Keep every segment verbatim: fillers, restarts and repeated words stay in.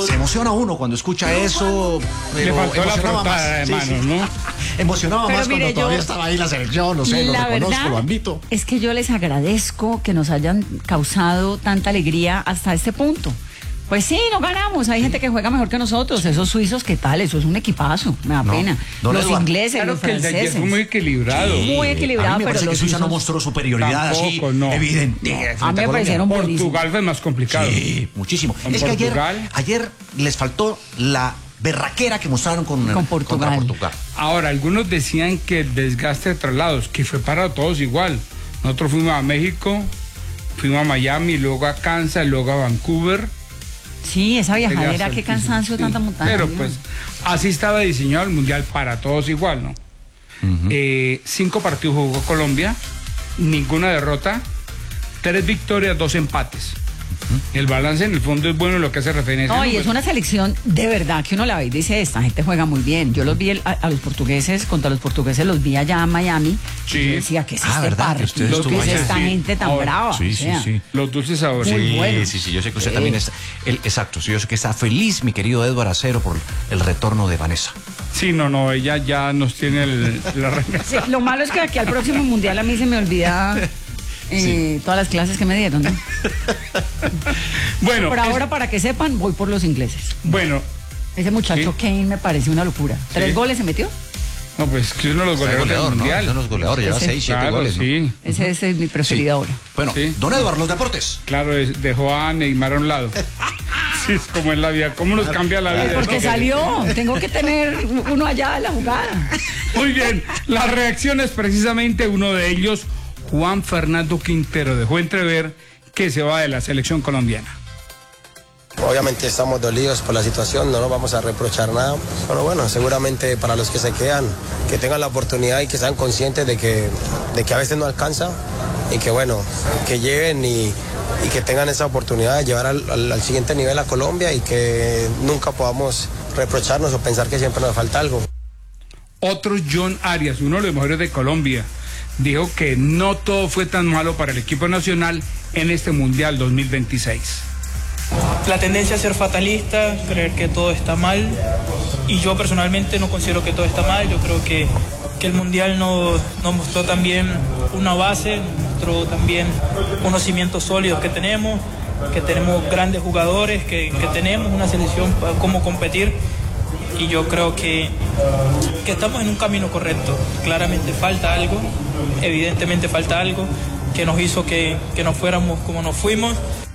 se emociona uno cuando escucha eso. Le faltó la frotada de sí, manos, sí. ¿no? Emocionaba Pero más mire, cuando todavía yo- estaba ahí la selección, no sé, lo La reconozco, verdad lo admito. es que yo les agradezco que nos hayan causado tanta alegría hasta este punto. Pues sí, no ganamos. Hay gente que juega mejor que nosotros. Esos suizos, ¿qué tal? Eso es un equipazo. Me da No. pena. Don Los Eduardo. ingleses, Claro los que el de ayer franceses. fue muy equilibrado. Sí. Muy equilibrado, A mí me pero parece que los Suiza no suizos- mostró superioridad así, Tampoco, no. evidente. No, frente a mí me Colombia. parecieron buenísimos. Portugal fue más complicado. Sí, muchísimo. Con Es que ayer, Portugal. ayer les faltó la berraquera que mostraron con, Con Portugal. contra Portugal. Ahora, algunos decían que el desgaste de traslados, que fue para todos igual. Nosotros fuimos a México, fuimos a Miami, luego a Kansas, luego a Vancouver. Sí, esa viajadera, Pegaste qué al cansancio, piso. tanta Sí, montaña. Pero Dios. pues así estaba diseñado el Mundial para todos igual, ¿no? Eh, cinco partidos jugó Colombia, ninguna derrota, tres victorias, dos empates. El balance en el fondo es bueno en lo que hace referencia. No, ¿no? y Pues, es una selección de verdad que uno la ve y dice, esta gente juega muy bien. Yo los vi el- a, a los portugueses, contra los portugueses los vi allá en Miami. Sí. Y yo decía, ¿qué es Ah, este ¿verdad? Que usted partido? estuvo ¿Qué es allá. esta Sí. gente tan Ahora, brava? Sí, O sí, sea, sí. Los dulces sabores. Muy Sí, bueno. sí, sí, yo sé que usted Sí. también está, el, exacto, sí, yo sé que está feliz, mi querido Edward Acero, por el retorno de Vanessa. Sí, no, no, ella ya nos tiene el- la remesa. Sí, lo malo es que aquí al próximo mundial a mí se me olvida eh, todas las clases que me dieron, ¿no? Bueno, Por es- ahora, para que sepan, voy por los ingleses. bueno, Ese muchacho Sí. Kane me parece una locura. ¿Tres Sí. goles se metió? no, pues que es uno de los Está de goleadores del goleador, ¿no? Mundial. Son los goleadores, lleva Ese- seis, siete Claro, goles, ¿no? sí. Ese, ese es mi preferido ahora. Bueno, Sí. don Edward, los deportes. Claro, es- dejó a Neymar a un lado. Sí, es como en la vida. ¿Cómo nos cambia la vida? Porque ¿no? salió, tengo que tener uno allá en la jugada. Muy bien, las reacciones, precisamente uno de ellos, Juan Fernando Quintero, dejó entrever que se va de la selección colombiana. Obviamente estamos dolidos por la situación, no nos vamos a reprochar nada, pero bueno, seguramente para los que se quedan, que tengan la oportunidad y que sean conscientes de que, de que a veces no alcanza y que bueno, que lleven y, y que tengan esa oportunidad de llevar al, al- al siguiente nivel a Colombia y que nunca podamos reprocharnos o pensar que siempre nos falta algo. Otro John Arias, uno de los mejores de Colombia, dijo que no todo fue tan malo para el equipo nacional en este Mundial dos mil veintiséis. La tendencia a ser fatalista, creer que todo está mal, y yo personalmente no considero que todo está mal. Yo creo que, que el Mundial nos, nos mostró también una base, nos mostró también unos cimientos sólidos que tenemos, que tenemos grandes jugadores, que, que tenemos una selección para cómo competir, y yo creo que, que estamos en un camino correcto. Claramente falta algo, evidentemente falta algo que nos hizo que, que nos fuéramos como nos fuimos.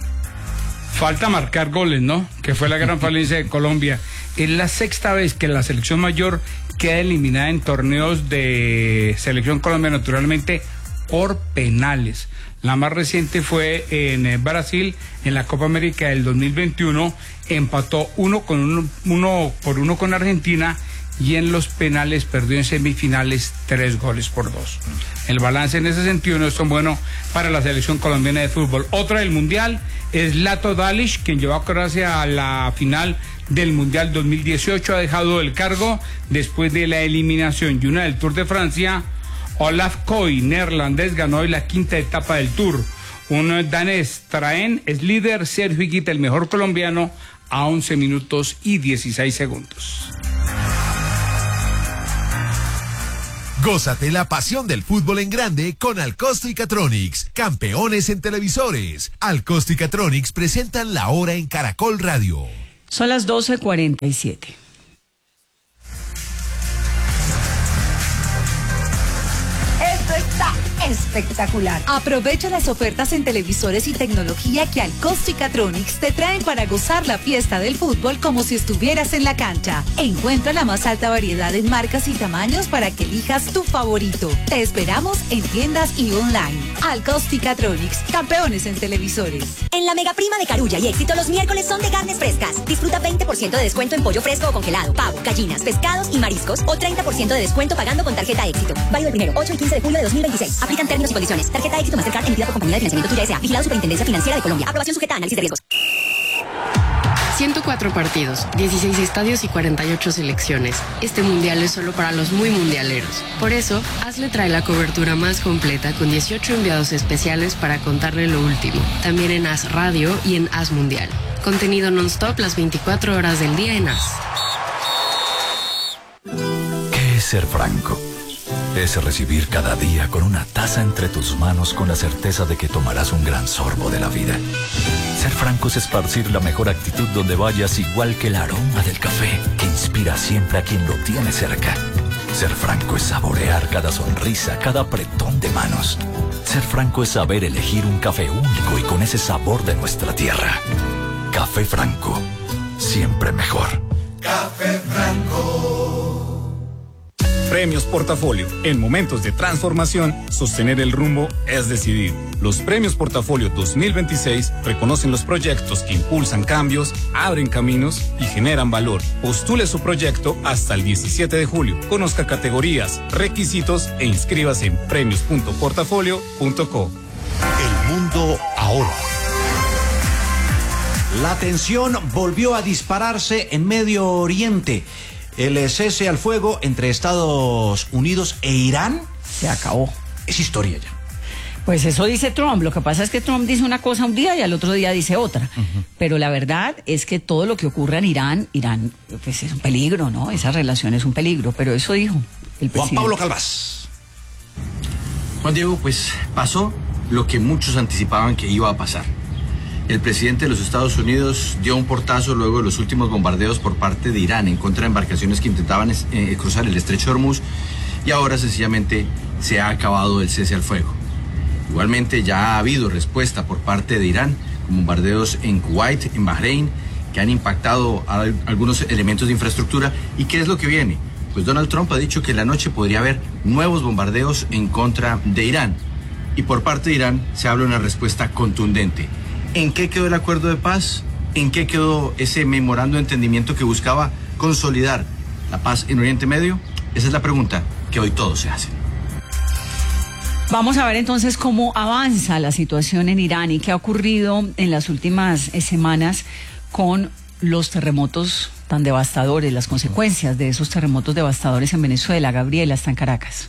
Falta marcar goles, ¿no? Que fue la gran falencia de Colombia. Es la sexta vez que la selección mayor queda eliminada en torneos de selección Colombia, naturalmente por penales. La más reciente fue en eh, Brasil, en la Copa América del dos mil veintiuno, empató uno con uno, uno por uno con Argentina, y en los penales perdió en semifinales tres goles por dos. El balance en ese sentido no es tan bueno para la selección colombiana de fútbol. Otra del Mundial es Lato Dalic, quien llevó a Croacia a la final del Mundial dos mil dieciocho, ha dejado el cargo después de la eliminación y una del Tour de Francia. Olaf Koy, neerlandés, ganó hoy la quinta etapa del Tour. Un danés, Traen, es líder. Sergio Higuita, el mejor colombiano, a once minutos y dieciséis segundos. Gózate la pasión del fútbol en grande con Alcosto y Catronics, campeones en televisores. Alcosto y Catronics presentan La Hora en Caracol Radio. Son las doce cuarenta y siete. Esto está espectacular. Aprovecha las ofertas en televisores y tecnología que Alcosto y Catronics te traen para gozar la fiesta del fútbol como si estuvieras en la cancha. Encuentra la más alta variedad en marcas y tamaños para que elijas tu favorito. Te esperamos en tiendas y online. Alcosto y Catronics, campeones en televisores. En la mega prima de Carulla y Éxito, los miércoles son de carnes frescas. Disfruta veinte por ciento de descuento en pollo fresco o congelado, pavo, gallinas, pescados y mariscos, o treinta por ciento de descuento pagando con tarjeta Éxito. Válido el primero, ocho y quince de julio de dos mil veintiséis. Aplican términos y condiciones. Tarjeta Éxito Mastercard emitida por Compañía de Financiamiento Tuya S A. Vigilado Superintendencia Financiera de Colombia. Aprobación sujeta a análisis de riesgos. ciento cuatro partidos, dieciséis estadios y cuarenta y ocho selecciones. Este mundial es solo para los muy mundialeros. Por eso, Hazle trae la cobertura más completa con dieciocho enviados especiales para contarle lo último. También en Haz Radio y en Haz Mundial. Contenido non-stop las veinticuatro horas del día en A S. ¿Qué es ser franco? Es recibir cada día con una taza entre tus manos con la certeza de que tomarás un gran sorbo de la vida. Ser franco es esparcir la mejor actitud donde vayas, igual que el aroma del café que inspira siempre a quien lo tiene cerca. Ser franco es saborear cada sonrisa, cada apretón de manos. Ser franco es saber elegir un café único y con ese sabor de nuestra tierra. Café Franco, siempre mejor. Café Franco. Premios Portafolio. En momentos de transformación, sostener el rumbo es decidir. Los Premios Portafolio dos mil veintiséis reconocen los proyectos que impulsan cambios, abren caminos y generan valor. Postule su proyecto hasta el diecisiete de julio. Conozca categorías, requisitos e inscríbase en premios punto portafolio punto co. El mundo ahora. La tensión volvió a dispararse en Medio Oriente. El cese al fuego entre Estados Unidos e Irán se acabó. Es historia ya. Pues eso dice Trump. Lo que pasa es que Trump dice una cosa un día y al otro día dice otra. Uh-huh. Pero la verdad es que todo lo que ocurre en Irán, Irán, pues es un peligro, ¿no? Esa relación es un peligro, pero eso dijo el presidente. Juan Pablo Calvás. Juan Diego, pues pasó lo que muchos anticipaban que iba a pasar. El presidente de los Estados Unidos dio un portazo luego de los últimos bombardeos por parte de Irán en contra de embarcaciones que intentaban eh, cruzar el estrecho de Hormuz, y ahora sencillamente se ha acabado el cese al fuego. Igualmente ya ha habido respuesta por parte de Irán con bombardeos en Kuwait, en Bahrein, que han impactado a algunos elementos de infraestructura. ¿Y qué es lo que viene? Pues Donald Trump ha dicho que en la noche podría haber nuevos bombardeos en contra de Irán, y por parte de Irán se habla de una respuesta contundente. ¿En qué quedó el acuerdo de paz? ¿En qué quedó ese memorando de entendimiento que buscaba consolidar la paz en Oriente Medio? Esa es la pregunta que hoy todos se hacen. Vamos a ver entonces cómo avanza la situación en Irán y qué ha ocurrido en las últimas eh, semanas con los terremotos tan devastadores, las consecuencias de esos terremotos devastadores en Venezuela. Gabriela está en Caracas.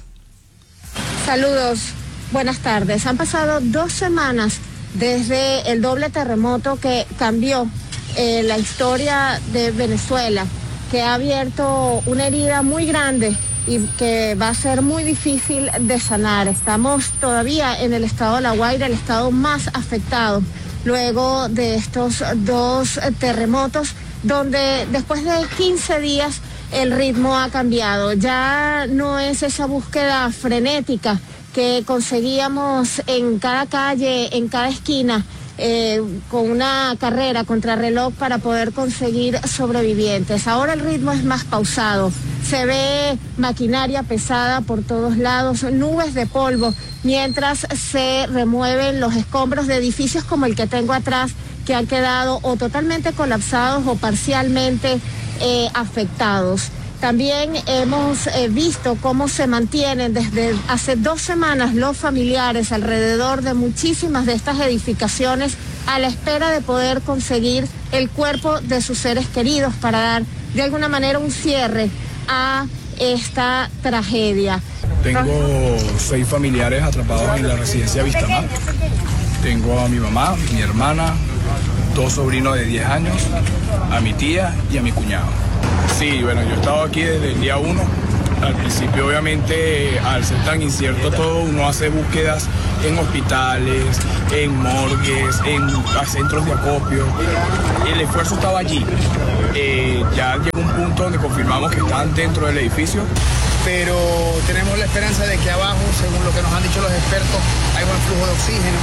Saludos, buenas tardes. Han pasado dos semanas desde el doble terremoto que cambió eh, la historia de Venezuela, que ha abierto una herida muy grande y que va a ser muy difícil de sanar. Estamos todavía en el estado de La Guaira, el estado más afectado, luego de estos dos terremotos, donde después de quince días el ritmo ha cambiado. Ya no es esa búsqueda frenética que conseguíamos en cada calle, en cada esquina, eh, con una carrera contrarreloj para poder conseguir sobrevivientes. Ahora el ritmo es más pausado. Se ve maquinaria pesada por todos lados, nubes de polvo, mientras se remueven los escombros de edificios como el que tengo atrás, que han quedado o totalmente colapsados o parcialmente eh, afectados. También hemos eh, visto cómo se mantienen desde hace dos semanas los familiares alrededor de muchísimas de estas edificaciones a la espera de poder conseguir el cuerpo de sus seres queridos para dar de alguna manera un cierre a esta tragedia. Tengo seis familiares atrapados en la residencia Vistamar. Tengo a mi mamá, mi hermana, dos sobrinos de diez años, a mi tía y a mi cuñado. Sí, bueno, yo he estado aquí desde el día uno. Al principio, obviamente, al ser tan incierto todo, uno hace búsquedas en hospitales, en morgues, en centros de acopio. El esfuerzo estaba allí. Eh, ya llegó un punto donde confirmamos que están dentro del edificio, pero tenemos la esperanza de que abajo, según lo que nos han dicho los expertos, hay buen flujo de oxígeno.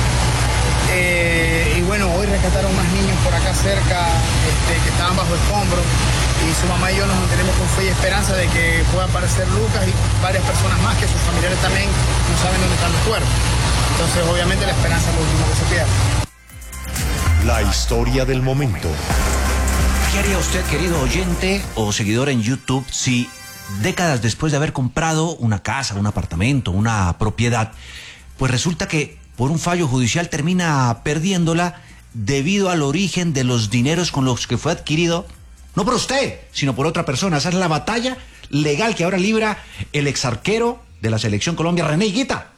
Eh, y bueno, hoy rescataron unos niños por acá cerca este, que estaban bajo escombros, y su mamá y yo nos mantenemos con fe y esperanza de que pueda aparecer Lucas y varias personas más, que sus familiares también no saben dónde están los cuerpos. Entonces obviamente la esperanza es lo último que se pierde. La historia del momento. ¿Qué haría usted, querido oyente o seguidor en YouTube, si décadas después de haber comprado una casa, un apartamento, una propiedad, pues resulta que por un fallo judicial termina perdiéndola debido al origen de los dineros con los que fue adquirido? No por usted, sino por otra persona. Esa es la batalla legal que ahora libra el exarquero de la Selección Colombia, René Higuita.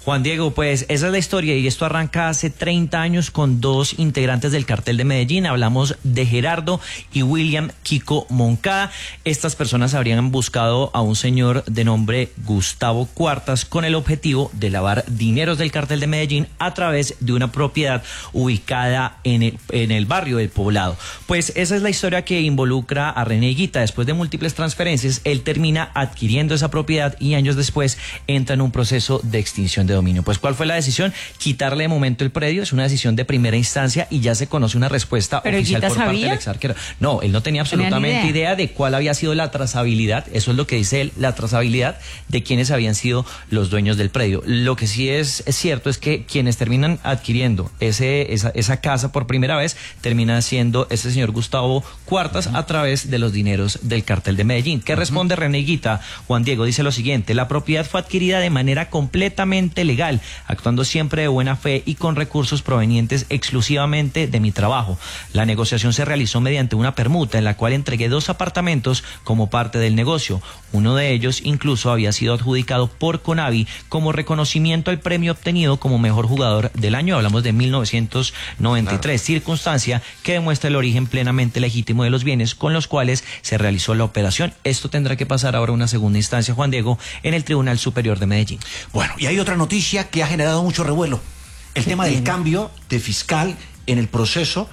Juan Diego, pues esa es la historia y esto arranca hace treinta años con dos integrantes del cartel de Medellín. Hablamos de Gerardo y William Kiko Moncada. Estas personas habrían buscado a un señor de nombre Gustavo Cuartas con el objetivo de lavar dineros del cartel de Medellín a través de una propiedad ubicada en el, en el barrio del Poblado. Pues esa es la historia que involucra a René Higuita. Después de múltiples transferencias, él termina adquiriendo esa propiedad y años después entra en un proceso de extinción de dominio. Pues ¿cuál fue la decisión? Quitarle de momento el predio. Es una decisión de primera instancia y ya se conoce una respuesta ¿Pero oficial Higuita por parte sabía? del ex arquero. No, él no tenía absolutamente idea. idea de cuál había sido la trazabilidad. Eso es lo que dice él, la trazabilidad de quienes habían sido los dueños del predio. Lo que sí es, es cierto es que quienes terminan adquiriendo ese, esa, esa casa por primera vez termina siendo ese señor Gustavo Cuartas uh-huh. a través de los dineros del cartel de Medellín. ¿Qué uh-huh. responde René Higuita? Juan Diego dice lo siguiente: la propiedad fue adquirida de manera completamente legal, actuando siempre de buena fe y con recursos provenientes exclusivamente de mi trabajo. La negociación se realizó mediante una permuta en la cual entregué dos apartamentos como parte del negocio. Uno de ellos incluso había sido adjudicado por Conavi como reconocimiento al premio obtenido como mejor jugador del año. Hablamos de mil novecientos noventa y tres, claro. Circunstancia que demuestra el origen plenamente legítimo de los bienes con los cuales se realizó la operación. Esto tendrá que pasar ahora a una segunda instancia, Juan Diego, en el Tribunal Superior de Medellín. Bueno, y hay otra noticia que ha generado mucho revuelo. El tema del cambio de fiscal en el proceso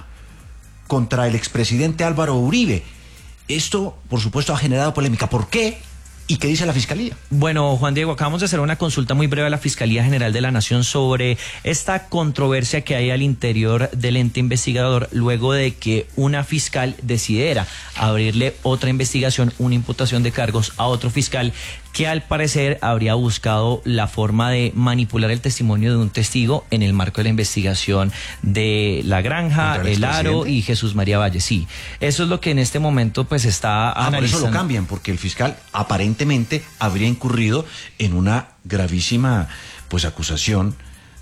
contra el expresidente Álvaro Uribe. Esto, por supuesto, ha generado polémica. ¿Por qué? ¿Y qué dice la Fiscalía? Bueno, Juan Diego, acabamos de hacer una consulta muy breve a la Fiscalía General de la Nación sobre esta controversia que hay al interior del ente investigador luego de que una fiscal decidiera abrirle otra investigación, una imputación de cargos a otro fiscal que al parecer habría buscado la forma de manipular el testimonio de un testigo en el marco de la investigación de La Granja, El Aro y Jesús María Valle. Sí, eso es lo que en este momento pues está ah, analizando. Por eso lo cambian, porque el fiscal aparentemente habría incurrido en una gravísima pues acusación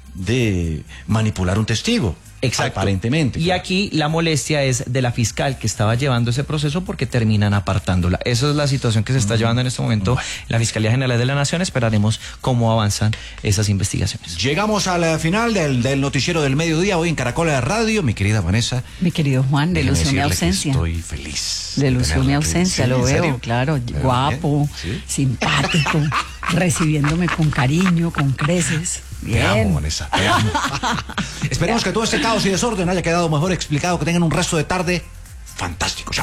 de manipular un testigo. Exacto. Aparentemente. Y claro. Aquí la molestia es de la fiscal que estaba llevando ese proceso porque terminan apartándola. Esa es la situación que se está mm. llevando en este momento bueno. la Fiscalía General de la Nación. Esperaremos cómo avanzan esas investigaciones. Llegamos al final del, del noticiero del mediodía hoy en Caracol Radio. Mi querida Vanessa. Mi querido Juan, delució mi ausencia. Estoy feliz. Delució mi ausencia, lo veo, serio? Claro. ¿Pero guapo, ¿sí? Simpático, recibiéndome con cariño, con creces. Bien. Te amo, Vanessa, te amo. Esperemos que todo este caos y desorden haya quedado mejor explicado, que tengan un resto de tarde fantástico. Chao.